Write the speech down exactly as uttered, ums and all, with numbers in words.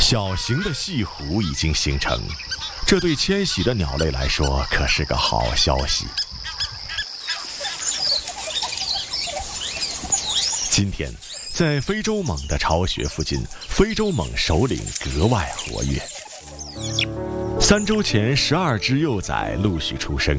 小型的西湖已经形成，这对迁徙的鸟类来说可是个好消息。今天，在非洲蟒的巢穴附近，非洲蟒首领格外活跃。三周前，十二只幼崽陆续出生，